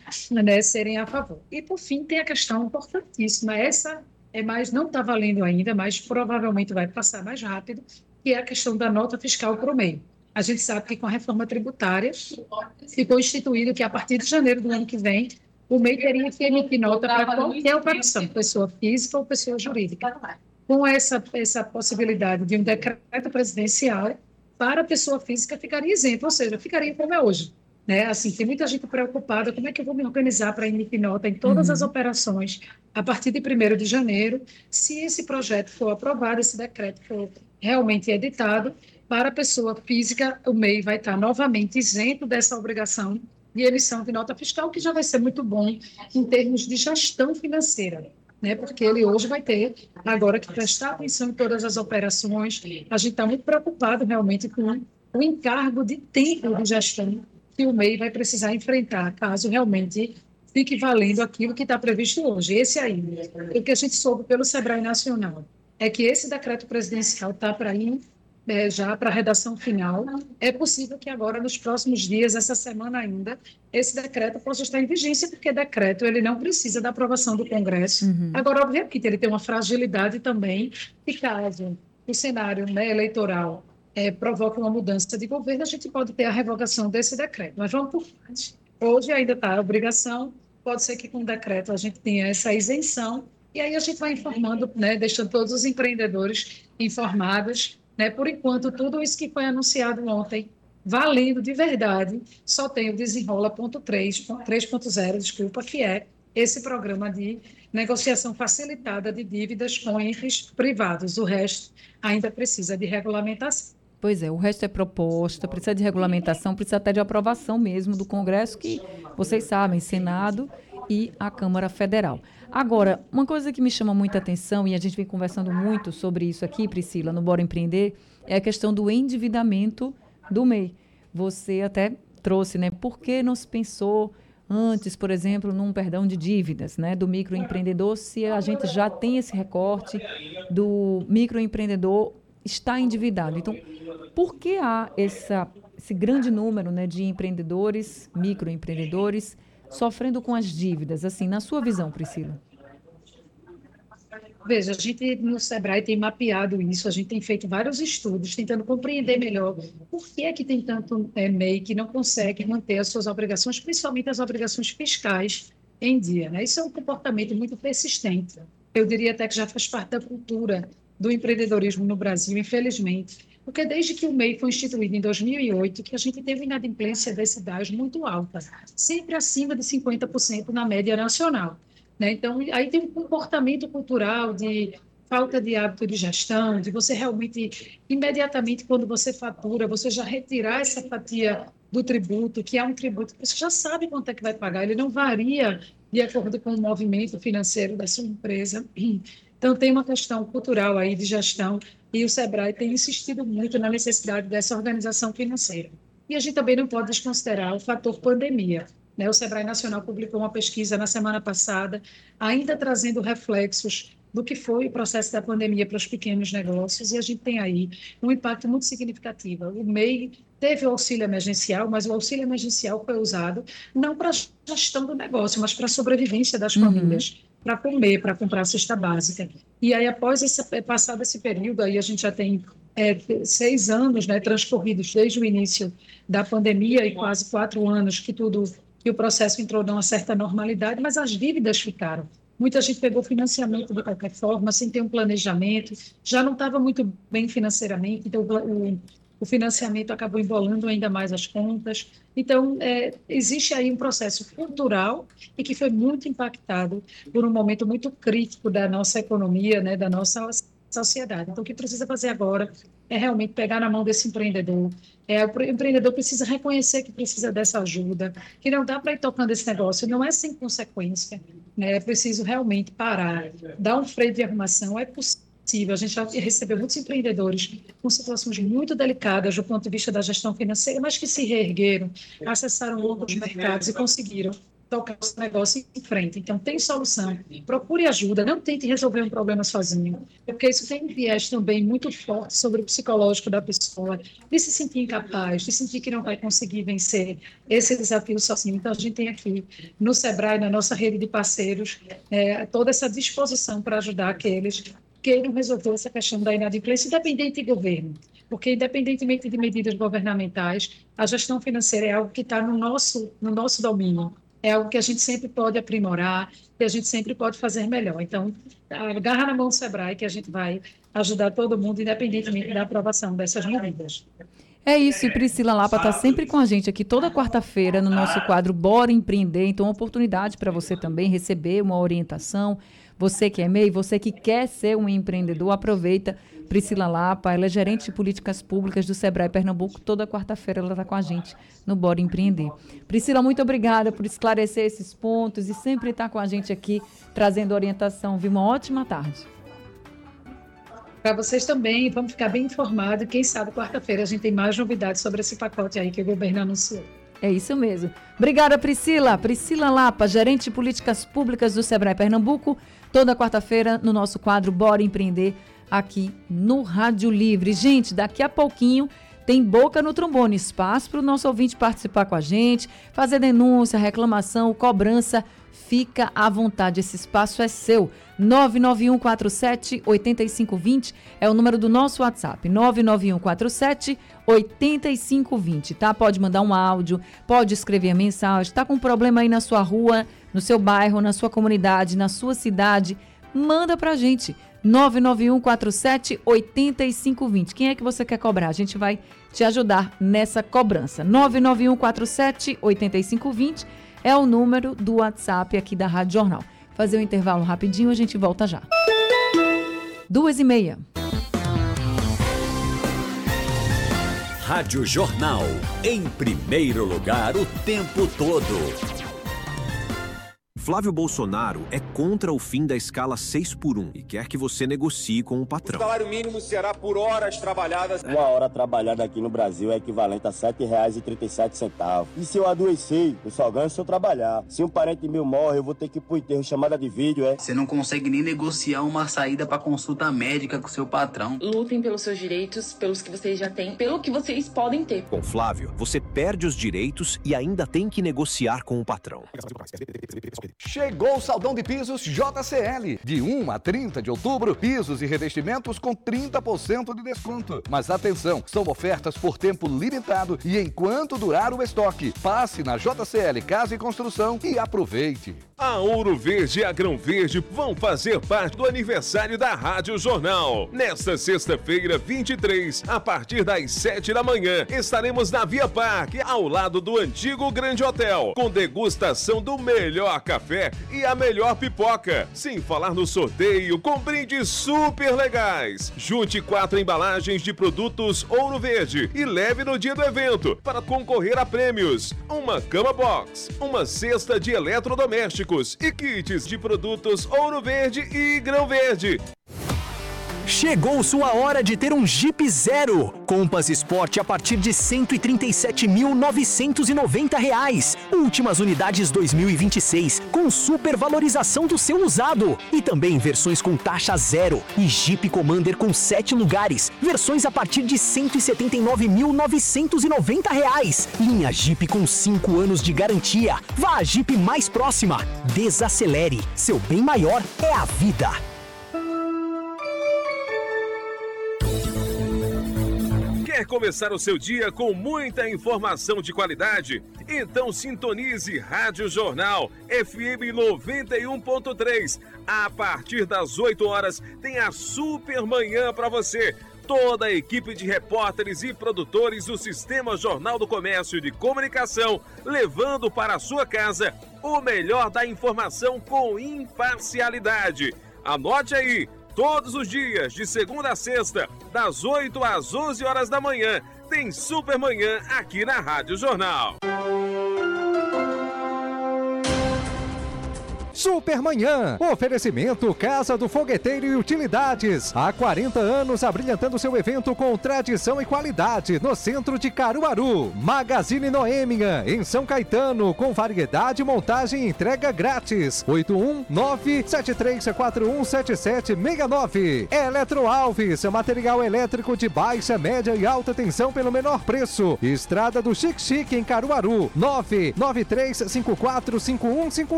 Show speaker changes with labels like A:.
A: né, serem a favor. E, por fim, tem a questão importantíssima, essa mais não está valendo ainda, mas provavelmente vai passar mais rápido, que é a questão da nota fiscal para o MEI. A gente sabe que com a reforma tributária ficou instituído que a partir de janeiro do ano que vem, o MEI teria que emitir nota para qualquer operação, pessoa física ou pessoa jurídica. Com essa possibilidade de um decreto presidencial, para a pessoa física ficaria isento, ou seja, ficaria como é hoje. Né? Assim, tem muita gente preocupada, como é que eu vou me organizar para emitir nota em todas as operações a partir de 1º de janeiro, se esse projeto for aprovado, esse decreto for realmente editado, para a pessoa física, o MEI vai estar novamente isento dessa obrigação de emissão de nota fiscal, que já vai ser muito bom em termos de gestão financeira, né? Porque ele hoje vai ter agora que prestar atenção em todas as operações. A gente está muito preocupado realmente com o encargo de tempo de gestão que o MEI vai precisar enfrentar, caso realmente fique valendo aquilo que está previsto hoje. Esse aí, o que a gente soube pelo Sebrae Nacional, é que esse decreto presidencial está para ir já para a redação final. É possível que agora, nos próximos dias, essa semana ainda, esse decreto possa estar em vigência, porque decreto ele não precisa da aprovação do Congresso. Agora, obviamente, ele tem uma fragilidade também, e caso o cenário, né, eleitoral provoque uma mudança de governo, a gente pode ter a revogação desse decreto. Mas vamos por parte. Hoje ainda está a obrigação, pode ser que com o decreto a gente tenha essa isenção, e aí a gente vai informando, né, deixando todos os empreendedores informados, né? Por enquanto, tudo isso que foi anunciado ontem, valendo de verdade, só tem o Desenrola.3.0, desculpa, que é esse programa de negociação facilitada de dívidas com entes privados. O resto ainda precisa de regulamentação.
B: Pois é, o resto é proposta, precisa de regulamentação, precisa até de aprovação mesmo do Congresso, que vocês sabem, Senado e a Câmara Federal. Agora, uma coisa que me chama muita atenção, e a gente vem conversando muito sobre isso aqui, Priscila, no Bora Empreender, é a questão do endividamento do MEI. Você até trouxe, né? Por que não se pensou antes, por exemplo, num perdão de dívidas, né, do microempreendedor, se a gente já tem esse recorte do microempreendedor está endividado. Então, por que há esse grande número, né, de empreendedores, microempreendedores, sofrendo com as dívidas? Assim, na sua visão, Priscila?
A: Veja, a gente no Sebrae tem mapeado isso, a gente tem feito vários estudos tentando compreender melhor por que é que tem tanto MEI que não consegue manter as suas obrigações, principalmente as obrigações fiscais, em dia, né? Isso é um comportamento muito persistente. Eu diria até que já faz parte da cultura do empreendedorismo no Brasil, infelizmente, porque desde que o MEI foi instituído em 2008, que a gente teve inadimplência desse DAS muito alta, sempre acima de 50% na média nacional. Né? Então, aí tem um comportamento cultural de falta de hábito de gestão, de você realmente, imediatamente, quando você fatura, você já retirar essa fatia do tributo, que é um tributo que você já sabe quanto é que vai pagar, ele não varia de acordo com o movimento financeiro da sua empresa. Então, tem uma questão cultural aí de gestão, e o Sebrae tem insistido muito na necessidade dessa organização financeira. E a gente também não pode desconsiderar o fator pandemia. Né? O Sebrae Nacional publicou uma pesquisa na semana passada, ainda trazendo reflexos do que foi o processo da pandemia para os pequenos negócios, e a gente tem aí um impacto muito significativo. O MEI teve o auxílio emergencial, mas o auxílio emergencial foi usado não para a gestão do negócio, mas para a sobrevivência das famílias, para comer, para comprar a cesta básica. E aí, após passado esse período, aí a gente já tem 6 anos, né, transcorridos desde o início da pandemia e quase 4 anos que o processo entrou numa certa normalidade, mas as dívidas ficaram. Muita gente pegou financiamento de qualquer forma, sem ter um planejamento, já não estava muito bem financeiramente, então o financiamento acabou embolando ainda mais as contas. Então, existe aí um processo cultural e que foi muito impactado por um momento muito crítico da nossa economia, né, da nossa sociedade. Então, o que precisa fazer agora é realmente pegar na mão desse empreendedor. O empreendedor precisa reconhecer que precisa dessa ajuda, que não dá para ir tocando esse negócio, não é sem consequência, né? É preciso realmente parar, dar um freio de arrumação, é possível. A gente já recebeu muitos empreendedores com situações muito delicadas do ponto de vista da gestão financeira, mas que se reergueram, acessaram outros mercados e conseguiram tocar o seu negócio em frente. Então, tem solução. Procure ajuda, não tente resolver um problema sozinho, porque isso tem um viés também muito forte sobre o psicológico da pessoa, de se sentir incapaz, de sentir que não vai conseguir vencer esse desafio sozinho. Então, a gente tem aqui no Sebrae, na nossa rede de parceiros, toda essa disposição para ajudar aqueles que queiram resolver essa questão da inadimplência, independente de governo, porque, independentemente de medidas governamentais, a gestão financeira é algo que está no nosso domínio. É algo que a gente sempre pode aprimorar, que a gente sempre pode fazer melhor. Então, agarra na mão do Sebrae, que a gente vai ajudar todo mundo, independentemente da aprovação dessas medidas.
B: É isso, e Priscila Lapa está sempre com a gente aqui toda quarta-feira no nosso quadro Bora Empreender. Então, uma oportunidade para você também receber uma orientação. Você que é MEI, você que quer ser um empreendedor, aproveita. Priscila Lapa, ela é gerente de políticas públicas do Sebrae Pernambuco. Toda quarta-feira ela está com a gente no Bora Empreender. Priscila, muito obrigada por esclarecer esses pontos e sempre estar com a gente aqui trazendo orientação. Viu? Uma ótima tarde.
A: Para vocês também, vamos ficar bem informados. Quem sabe, quarta-feira, a gente tem mais novidades sobre esse pacote aí que o governo anunciou.
B: É isso mesmo. Obrigada, Priscila. Priscila Lapa, gerente de políticas públicas do Sebrae Pernambuco. Toda quarta-feira no nosso quadro Bora Empreender, aqui no Rádio Livre. Gente, daqui a pouquinho tem Boca no Trombone, espaço para o nosso ouvinte participar com a gente, fazer denúncia, reclamação, cobrança. Fica à vontade, esse espaço é seu. 99147-8520 é o número do nosso WhatsApp, 99147-8520, tá? Pode mandar um áudio, pode escrever a mensagem, tá com um problema aí na sua rua, no seu bairro, na sua comunidade, na sua cidade, manda pra gente. 99147-8520. Quem é que você quer cobrar? A gente vai te ajudar nessa cobrança. 99147-8520 é o número do WhatsApp aqui da Rádio Jornal. Fazer um intervalo rapidinho, a gente volta já. 2h30.
C: Rádio Jornal, em primeiro lugar o tempo todo.
D: Flávio Bolsonaro é contra o fim da escala 6x1 e quer que você negocie com o patrão.
E: O salário mínimo será por horas trabalhadas.
F: Uma hora trabalhada aqui no Brasil é equivalente a R$ 7,37. E se eu adoecer, eu só ganho se eu trabalhar. Se um parente meu morre, eu vou ter que ir pro enterro, chamada de vídeo, é?
G: Você não consegue nem negociar uma saída para consulta médica com seu patrão.
H: Lutem pelos seus direitos, pelos que vocês já têm, pelo que vocês podem ter.
D: Com Flávio, você perde os direitos e ainda tem que negociar com o patrão.
I: Chegou o Saldão de Pisos JCL. De 1 a 30 de outubro, pisos e revestimentos com 30% de desconto. Mas atenção, são ofertas por tempo limitado e enquanto durar o estoque. Passe na JCL Casa e Construção e aproveite.
J: A Ouro Verde e a Grão Verde vão fazer parte do aniversário da Rádio Jornal. Nesta sexta-feira, 23, a partir das 7 da manhã, estaremos na Via Parque, ao lado do antigo Grande Hotel, com degustação do melhor café e a melhor pipoca. Sem falar no sorteio com brindes super legais. Junte 4 embalagens de produtos Ouro Verde e leve no dia do evento para concorrer a prêmios. Uma cama box, uma cesta de eletrodomésticos e kits de produtos Ouro Verde e Grão Verde.
K: Chegou sua hora de ter um Jeep Zero. Compass Sport a partir de R$ 137.990. Últimas unidades 2026, com supervalorização do seu usado. E também versões com taxa zero. E Jeep Commander com 7 lugares. Versões a partir de R$ 179.990. Linha Jeep com 5 anos de garantia. Vá à Jeep mais próxima. Desacelere. Seu bem maior é a vida.
J: Quer começar o seu dia com muita informação de qualidade? Então sintonize Rádio Jornal FM 91.3. A partir das 8 horas tem a Super Manhã para você. Toda a equipe de repórteres e produtores do Sistema Jornal do Comércio de Comunicação, levando para a sua casa o melhor da informação com imparcialidade. Anote aí! Todos os dias, de segunda a sexta, das 8 às 11 horas da manhã, tem Super Manhã aqui na Rádio Jornal.
L: Supermanhã. Oferecimento Casa do Fogueteiro e Utilidades. Há 40 anos abrilhantando seu evento com tradição e qualidade no centro de Caruaru. Magazine Noêmia, em São Caetano, com variedade, montagem e entrega grátis. 819-7341-7769. Eletro Alves, material elétrico de baixa, média e alta tensão pelo menor preço. Estrada do Chique Chique, em Caruaru. 993545151.